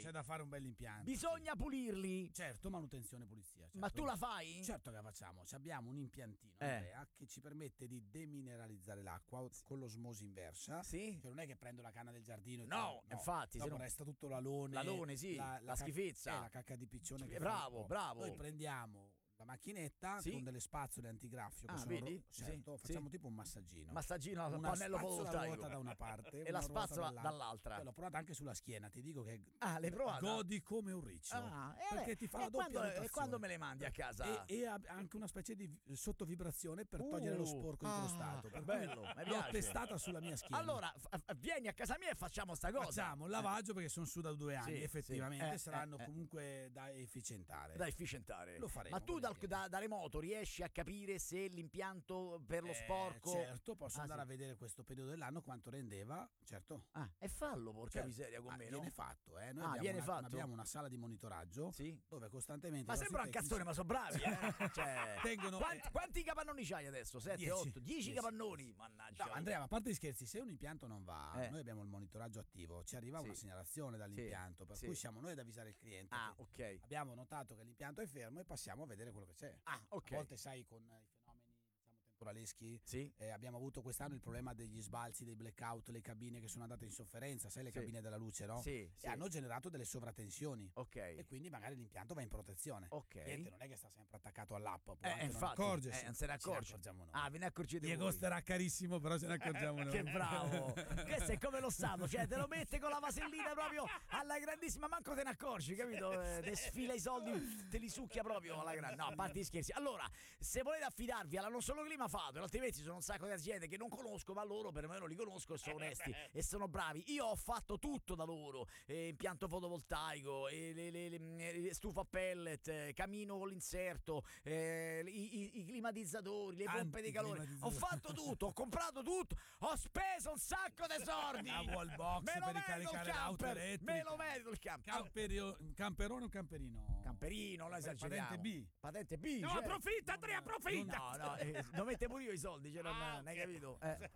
c'è da fare un bel impianto. Bisogna pulirli. Certo, manutenzione e pulizia. Certo. Ma tu la fai? Certo che la facciamo. Abbiamo un impiantino Andrea, che ci permette di demineralizzare l'acqua con l'osmosi inversa. Sì. Cioè non è che prendo la canna del giardino No, infatti. dopo resta tutto l'alone. L'alone, sì, la schifezza. La cacca di piccione. Bravo. Noi prendiamo la macchinetta con delle spazzole antigraffio che sono vedi? certo, facciamo tipo un massaggino al una pannello fotovoltaico ruota da una parte e la spazzola dall'altra. L'ho provata anche sulla schiena, ti dico che l'hai provata? godi come un riccio perché ti fa la doppia rotazione. E quando me le mandi a casa? E ha anche una specie di sottovibrazione per togliere lo sporco incrostato. Bello, mi piace. L'ho testata sulla mia schiena. Allora vieni a casa mia e facciamo sta cosa. Facciamo il lavaggio perché sono su da 2 anni, effettivamente saranno comunque da efficientare. Lo faremo. Ma tu da remoto riesci a capire se l'impianto per lo sporco? Certo, posso andare a vedere questo periodo dell'anno quanto rendeva, certo. E fallo, porca miseria, con me, no? Viene fatto, Noi abbiamo una sala di monitoraggio dove costantemente. Ma sembra un cazzone, ma sono bravi, cioè, tengono quanti capannoni c'hai adesso? 7, 8, 10 capannoni? Mannaggia. No, Andrea, ma a parte gli scherzi, se un impianto non va, noi abbiamo il monitoraggio attivo, ci arriva una segnalazione dall'impianto, per cui siamo noi ad avvisare il cliente. Ok. Abbiamo notato che l'impianto è fermo e passiamo a vedere quello che c'è. Ok. A volte sai con i fenomeni temporaleschi abbiamo avuto quest'anno il problema degli sbalzi, dei blackout, le cabine che sono andate in sofferenza, sai le cabine della luce, no? E hanno generato delle sovratensioni. E quindi magari l'impianto va in protezione. Il cliente non è che sta sempre attaccato all'app, infatti, non se ne accorge. Ve ne accorgete voi. Mi costerà carissimo, però ce ne accorgiamo noi. Che bravo. Questo è come lo Stato, cioè te lo mette con la vasellina proprio alla grandissima, manco te ne accorgi, capito? Te sfila i soldi, te li succhia proprio alla grande. No, a parte gli scherzi. Allora, se volete affidarvi alla Non Solo Clima, fatelo, altrimenti sono un sacco di aziende che non conosco, ma loro perlomeno li conosco e sono onesti e sono bravi. Io ho fatto tutto da loro, impianto fotovoltaico, stufa a pellet, camino con l'inserto, i climatizzatori, le pompe di calore. Ho fatto tutto, ho comprato tutto, ho speso un sacco di soldi. La wall box per ricaricare l'auto elettrica. Me lo merito il camper. Camperone o camperino? Camperino, non esageriamo. Patente B. No, approfitta, Andrea, approfitta. No, lo mette pure io i soldi, cioè non hai capito?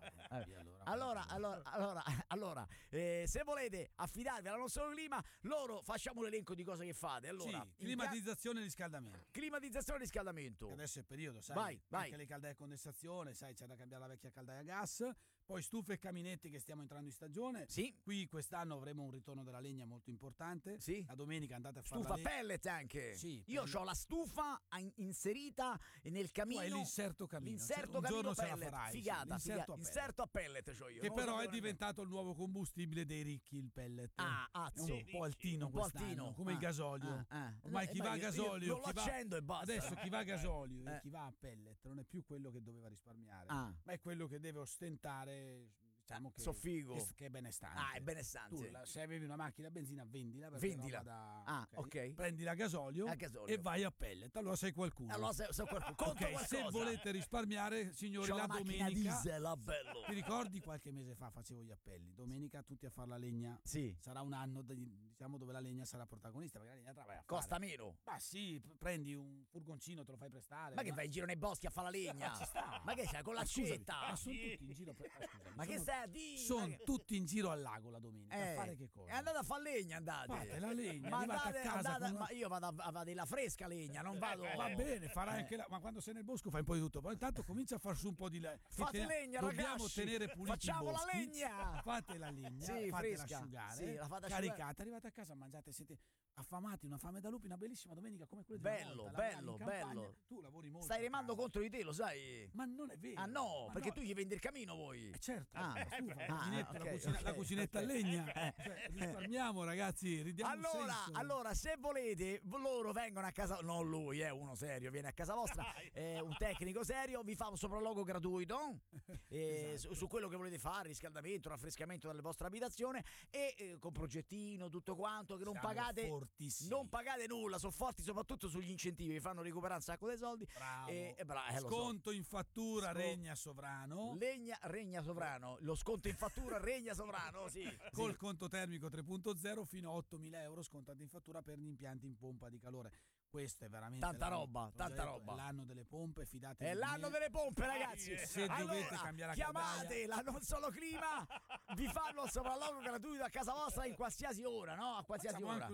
Allora, se volete affidarvi alla Non Solo Clima, loro facciamo l'elenco di cose che fate. Allora, climatizzazione e riscaldamento. Climatizzazione e riscaldamento. Adesso è periodo, sai? Vai. Anche le caldaie a condensazione, sai, c'è da cambiare la vecchia caldaia a gas. Poi stufe e caminetti che stiamo entrando in stagione. Qui quest'anno avremo un ritorno della legna molto importante. La domenica andate a fare stufa pellet anche. Io ho la stufa inserita nel camino. Poi l'inserto camino. L'inserto un giorno se la pellet. farai. Figata. Inserto a pellet c'ho io. Che però è diventato il nuovo combustibile dei ricchi, il pellet. È un po' altino quest'anno, come il gasolio. Ormai chi va a gasolio, lo accendo e basta. Adesso chi va a gasolio e chi va a pellet non è più quello che doveva risparmiare, ma è quello che deve ostentare, diciamo che che è benestante. È benestante. Tu se avevi una macchina a benzina, vendila. Prendi la gasolio e vai a pellet. Allora sei qualcuno. Se volete risparmiare, signori, la domenica diesel, bello. Ti ricordi qualche mese fa facevo gli appelli? Domenica tutti a fare la legna. Sarà un anno, diciamo, dove la legna sarà protagonista, perché la legna vai a fare. Costa meno. Ma sì, prendi un furgoncino, te lo fai prestare. Ma che vai in giro nei boschi a fare la legna? Ci sta. Ma che c'è con l'accetta? Ma sono tutti in giro. Ma che stai a dire? Sono tutti in giro al lago la domenica. A fare che cosa? Andate a fare legna, andate. Fate la legna, arrivate a casa. Ma io vado la fresca legna, non vado. Va bene, farai anche ma quando sei nel bosco fai un po' di tutto. Poi intanto comincia a far su un po' di fate legna, dobbiamo ragazzi. Tenere puliti Facciamo i boschi. la legna. Fate la legna, fatela asciugare. Caricate, arrivate a casa, mangiate, siete affamati, una fame da lupi, una bellissima domenica come quella di una volta. Bello. Tu lavori molto. Stai remando contro di te, lo sai? Ma non è vero. Ah no, perché tu gli vendi il camino voi. Certo. La cucinetta a legna. Risparmiamo, ragazzi, ridiamo allora, se volete, loro vengono a casa, non lui, uno serio, viene a casa vostra, un tecnico serio, vi fa un sopralluogo gratuito su quello che volete fare, riscaldamento, raffrescamento della vostra abitazione e con progettino, tutto quanto, che non pagate nulla, sono forti soprattutto sugli incentivi, vi fanno recuperare un sacco di soldi. Sconto in fattura regna sovrano. Regna sovrano, lo sconto in fattura regna sovrano, Col conto termico 3.0 fino a 8.000 euro scontati in fattura per gli impianti in pompa di calore. Questo è veramente tanta roba. È l'anno delle pompe, fidatevi. È l'anno delle pompe, ragazzi. Se dovete cambiare la chiamate la Non Solo Clima, vi fanno il sopralluogo gratuito a casa vostra in qualsiasi ora, no? A qualsiasi ora.